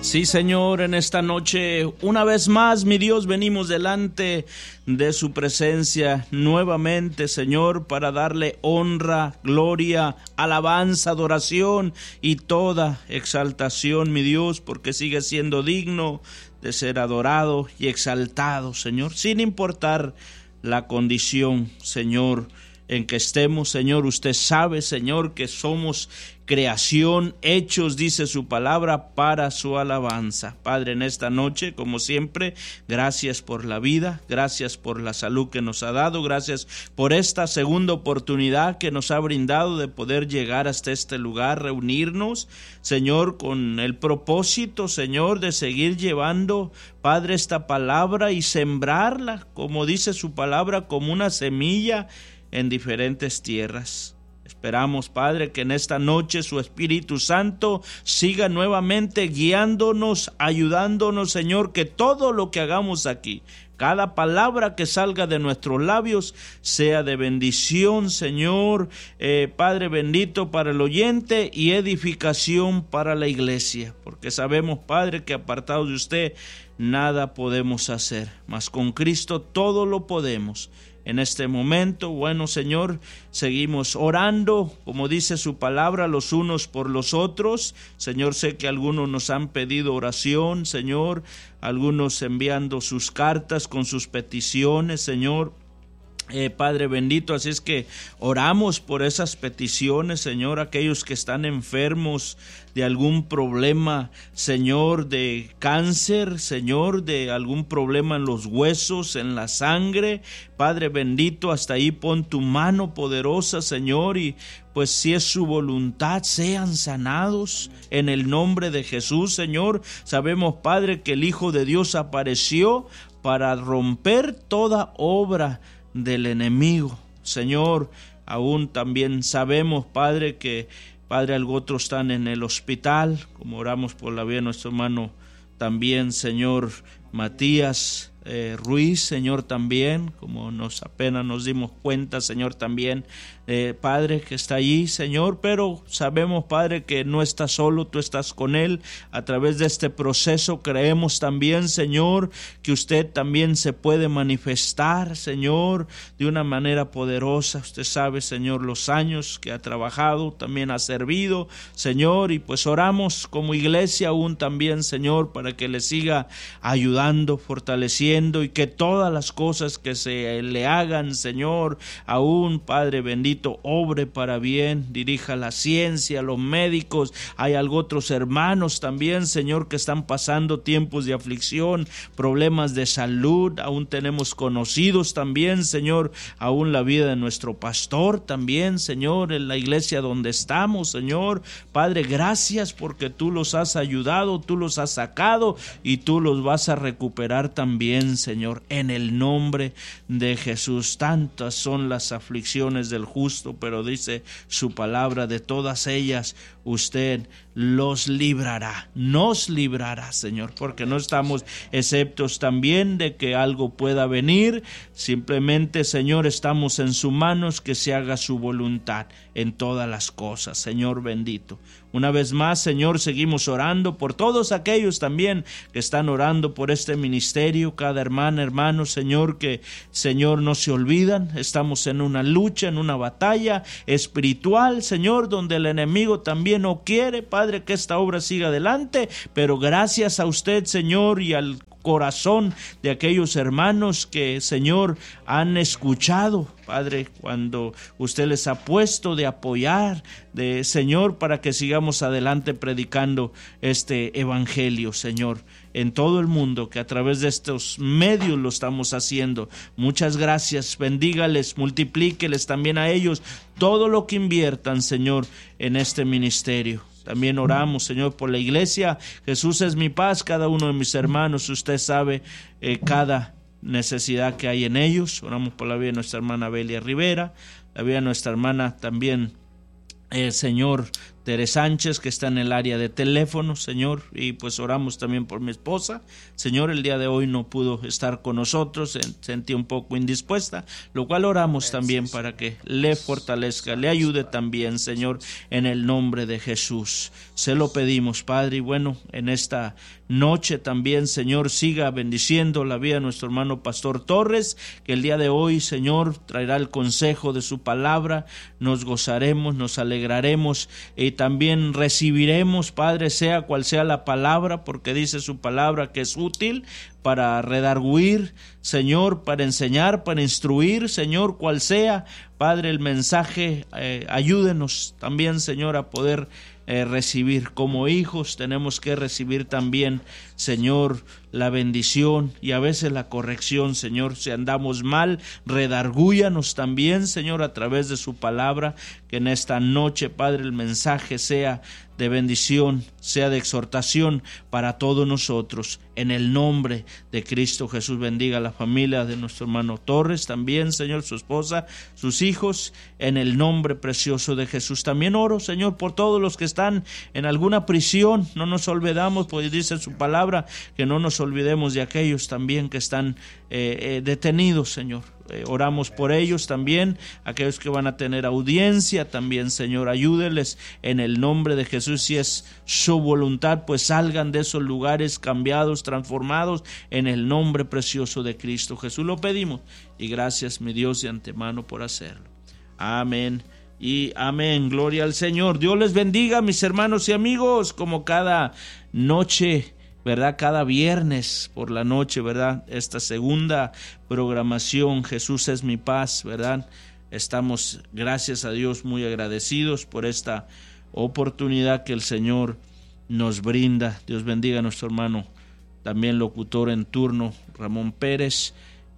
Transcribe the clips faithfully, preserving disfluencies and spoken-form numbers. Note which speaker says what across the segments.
Speaker 1: Sí, Señor, en esta noche, una vez más, mi Dios, venimos delante de su presencia nuevamente, Señor, para darle honra, gloria, alabanza, adoración y toda exaltación, mi Dios, porque sigue siendo digno de ser adorado y exaltado, Señor, sin importar la condición, Señor, en que estemos, Señor. Usted sabe, Señor, que somos creación, hechos, dice su palabra, para su alabanza. Padre, en esta noche, como siempre, gracias por la vida, gracias por la salud que nos ha dado, gracias por esta segunda oportunidad que nos ha brindado de poder llegar hasta este lugar, reunirnos, Señor, con el propósito, Señor, de seguir llevando, Padre, esta palabra y sembrarla, como dice su palabra, como una semilla en diferentes tierras. Esperamos, Padre, que en esta noche su Espíritu Santo siga nuevamente guiándonos, ayudándonos, Señor, que todo lo que hagamos aquí, cada palabra que salga de nuestros labios sea de bendición, Señor, eh, Padre bendito, para el oyente y edificación para la iglesia, porque sabemos, Padre, que apartados de usted nada podemos hacer, mas con Cristo todo lo podemos. En este momento, bueno, Señor, seguimos orando, como dice su palabra, los unos por los otros. Señor, sé que algunos nos han pedido oración, Señor, algunos enviando sus cartas con sus peticiones, Señor. Eh, Padre bendito, así es que oramos por esas peticiones, Señor, aquellos que están enfermos de algún problema, Señor, de cáncer, Señor, de algún problema en los huesos, en la sangre, Padre bendito, hasta ahí pon tu mano poderosa, Señor, y pues si es su voluntad, sean sanados en el nombre de Jesús, Señor. Sabemos, Padre, que el Hijo de Dios apareció para romper toda obra del enemigo, Señor. Aún también sabemos, Padre, que Padre, algo otros están en el hospital, como oramos por la vida de nuestro hermano también, Señor, Matías eh, Ruiz, Señor, también, como nos apenas nos dimos cuenta, Señor, también, eh, Padre, que está allí, Señor, pero sabemos, Padre, que no está solo, tú estás con él. A través de este proceso creemos también, Señor, que usted también se puede manifestar, Señor, de una manera poderosa. Usted sabe, Señor, los años que ha trabajado, también ha servido, Señor, y pues oramos como iglesia aún también, Señor, para que le siga ayudando, fortaleciendo, y que todas las cosas que se le hagan, Señor, aún, Padre bendito, obre para bien, dirija la ciencia, los médicos. Hay algo otros hermanos también, Señor, que están pasando tiempos de aflicción, problemas de salud. Aún tenemos conocidos también, Señor, aún la vida de nuestro pastor también, Señor, en la iglesia donde estamos, Señor. Padre, gracias porque tú los has ayudado, tú los has sacado y tú los vas a recuperar también, Señor, en el nombre de Jesús. Tantas son las aflicciones del justo, pero dice su palabra, de todas ellas usted los librará, nos librará, Señor, porque no estamos exceptos también de que algo pueda venir. Simplemente, Señor, estamos en sus manos, que se haga su voluntad en todas las cosas, Señor bendito. Una vez más, Señor, seguimos orando por todos aquellos también que están orando por este ministerio, cada hermana, hermano, Señor, que, Señor, no se olvidan. Estamos en una lucha, en una batalla espiritual, Señor, donde el enemigo también no quiere, Padre, que esta obra siga adelante, pero gracias a usted, Señor, y al corazón de aquellos hermanos que, Señor, han escuchado, Padre, cuando usted les ha puesto de apoyar, de, Señor, para que sigamos adelante predicando este evangelio, Señor, en todo el mundo, que a través de estos medios lo estamos haciendo. Muchas gracias, bendígales, multiplíqueles también a ellos todo lo que inviertan, Señor, en este ministerio. También oramos, Señor, por la iglesia. Jesús es mi paz, cada uno de mis hermanos, usted sabe eh, cada necesidad que hay en ellos. Oramos por la vida de nuestra hermana Belia Rivera, la vida de nuestra hermana también, eh, Señor, Tere Sánchez, que está en el área de teléfono, Señor, y pues oramos también por mi esposa. Señor, el día de hoy no pudo estar con nosotros, se sentía un poco indispuesta, lo cual oramos también para que le fortalezca, le ayude también, Señor, en el nombre de Jesús. Se lo pedimos, Padre, y bueno, en esta noche también, Señor, siga bendiciendo la vida de nuestro hermano Pastor Torres, que el día de hoy, Señor, traerá el consejo de su palabra, nos gozaremos, nos alegraremos y también recibiremos, Padre, sea cual sea la palabra, porque dice su palabra que es útil para redarguir, Señor, para enseñar, para instruir, Señor, cual sea, Padre, el mensaje, eh, ayúdenos también, Señor, a poder eh, recibir como hijos. Tenemos que recibir también, Señor, la bendición y a veces la corrección, Señor. Si andamos mal, redargúyanos también, Señor, a través de su palabra. Que en esta noche, Padre, el mensaje sea de bendición, sea de exhortación para todos nosotros. En el nombre de Cristo Jesús, bendiga a la familia de nuestro hermano Torres, también, Señor, su esposa, sus hijos, en el nombre precioso de Jesús. También oro, Señor, por todos los que están en alguna prisión. No nos olvidamos, pues dice su palabra, que no nos olvidemos de aquellos también que están eh, eh, detenidos, Señor. Eh, oramos por ellos también, aquellos que van a tener audiencia también, Señor, ayúdeles en el nombre de Jesús. Si es su voluntad, pues salgan de esos lugares cambiados, transformados en el nombre precioso de Cristo Jesús. Lo pedimos y gracias, mi Dios, de antemano por hacerlo. Amén y amén. Gloria al Señor. Dios les bendiga, mis hermanos y amigos, como cada noche, ¿verdad? Cada viernes por la noche, ¿verdad? Esta segunda programación, Jesús es mi paz, ¿verdad? Estamos, gracias a Dios, muy agradecidos por esta oportunidad que el Señor nos brinda. Dios bendiga a nuestro hermano, también locutor en turno, Ramón Pérez.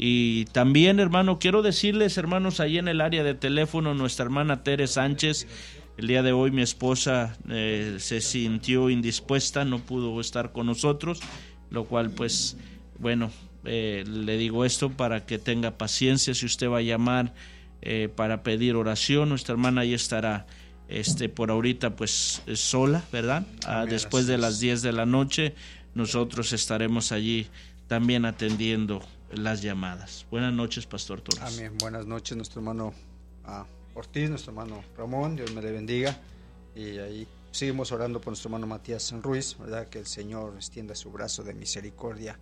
Speaker 1: Y también, hermano, quiero decirles, hermanos, ahí en el área de teléfono, nuestra hermana Tere Sánchez. El día de hoy mi esposa eh, se sintió indispuesta, no pudo estar con nosotros, lo cual pues, bueno, eh, le digo esto para que tenga paciencia. Si usted va a llamar eh, para pedir oración, nuestra hermana ahí estará, este, por ahorita pues sola, ¿verdad? Ah, después de las diez de la noche nosotros estaremos allí también atendiendo las llamadas. Buenas noches, Pastor Torres.
Speaker 2: Amén. Buenas noches, nuestro hermano ah. Ortiz, nuestro hermano Ramón, Dios me le bendiga, y ahí seguimos orando por nuestro hermano Matías Ruiz, ¿verdad? Que el Señor extienda su brazo de misericordia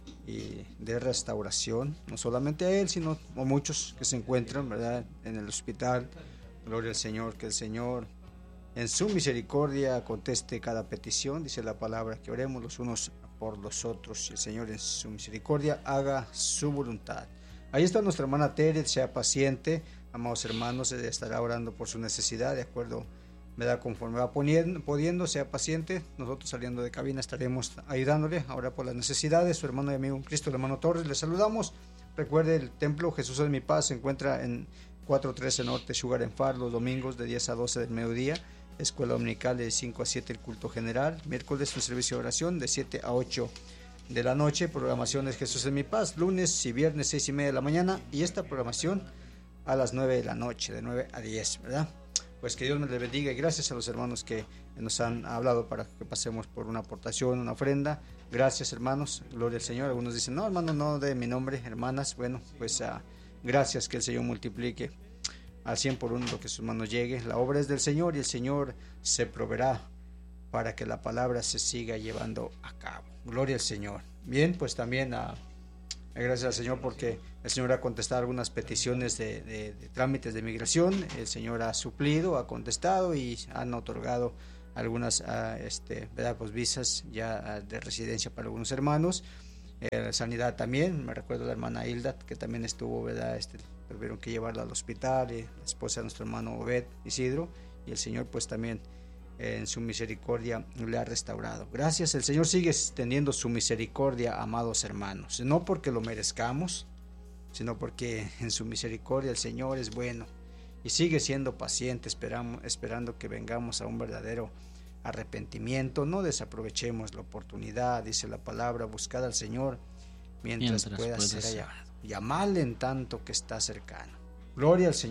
Speaker 2: y de restauración, no solamente a él, sino a muchos que se encuentran, ¿verdad?, en el hospital. Gloria al Señor, que el Señor en su misericordia conteste cada petición. Dice la palabra que oremos los unos por los otros y el Señor en su misericordia haga su voluntad. Ahí está nuestra hermana Tere, sea paciente. Amados hermanos, ella estará orando por su necesidad, de acuerdo, ¿verdad?, conforme va poniendo, pudiendo, sea paciente. Nosotros saliendo de cabina estaremos ayudándole ahora por las necesidades. Su hermano y amigo en Cristo, el hermano Torres, le saludamos. Recuerde, el templo Jesús es mi paz se encuentra en cuatrocientos trece Norte Sugar en Far, los domingos de diez a doce del mediodía. Escuela dominical de cinco a siete el culto general. Miércoles un servicio de oración de siete a ocho de la noche. Programación es Jesús es mi paz. Lunes y viernes seis y media de la mañana. Y esta programación a las nueve de la noche, de nueve a diez, ¿verdad? Pues que Dios me les bendiga y gracias a los hermanos que nos han hablado para que pasemos por una aportación, una ofrenda. Gracias, hermanos, gloria al Señor. Algunos dicen, no, hermano, no de mi nombre, hermanas. Bueno, pues uh, gracias, que el Señor multiplique al cien por uno lo que sus manos llegue. La obra es del Señor y el Señor se proveerá para que la palabra se siga llevando a cabo. Gloria al Señor. Bien, pues también a... Uh, Gracias al Señor porque el Señor ha contestado algunas peticiones de, de, de trámites de migración. El Señor ha suplido, ha contestado y han otorgado algunas uh, este, ¿verdad? Pues visas ya uh, de residencia para algunos hermanos. Eh, sanidad también, me recuerdo la hermana Hilda que también estuvo, ¿verdad? Este, tuvieron que llevarla al hospital, y la esposa de nuestro hermano Obed Isidro, y el Señor pues también en su misericordia le ha restaurado. Gracias, el Señor sigue extendiendo su misericordia, amados hermanos, no porque lo merezcamos, sino porque en su misericordia el Señor es bueno y sigue siendo paciente, esperamos, esperando que vengamos a un verdadero arrepentimiento. No desaprovechemos la oportunidad, dice la palabra, buscad al Señor mientras, mientras pueda ser hallado, llamadle en tanto que está cercano. Gloria al Señor.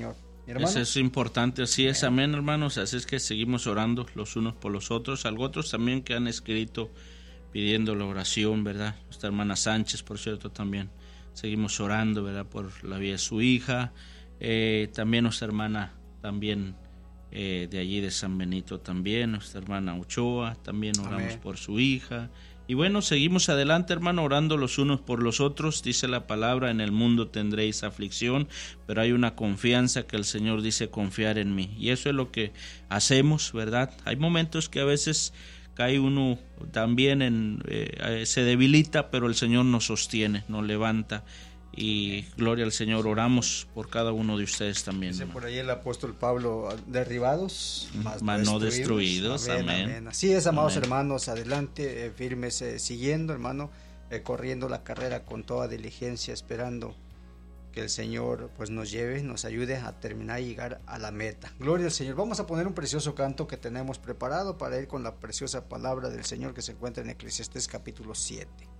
Speaker 2: mi hermano.
Speaker 1: Eso es importante, así es, amén, hermanos. Así es que seguimos orando los unos por los otros. Algo otros también que han escrito pidiendo la oración, ¿verdad? Nuestra hermana Sánchez, por cierto, también seguimos orando, ¿verdad? Por la vida de su hija. Eh, también nuestra hermana, también eh, de allí de San Benito, también nuestra hermana Ochoa, también oramos amén. Por su hija. Y bueno, seguimos adelante, hermano, orando los unos por los otros. Dice la palabra, en el mundo tendréis aflicción, pero hay una confianza que el Señor dice confiar en mí. Y eso es lo que hacemos, ¿verdad? Hay momentos que a veces cae uno también, en, eh, se debilita, pero el Señor nos sostiene, nos levanta. Y gloria al Señor, oramos por cada uno de ustedes también.
Speaker 2: Dice por ahí el apóstol Pablo, derribados,
Speaker 1: mas, mas no destruidos. destruidos. Amén, amén.
Speaker 2: Amén. Así es, amados amén. Hermanos, adelante, eh, firmes, eh, siguiendo, hermano, eh, corriendo la carrera con toda diligencia, esperando que el Señor pues nos lleve, nos ayude a terminar y llegar a la meta. Gloria al Señor. Vamos a poner un precioso canto que tenemos preparado para ir con la preciosa palabra del Señor que se encuentra en Eclesiastés capítulo siete.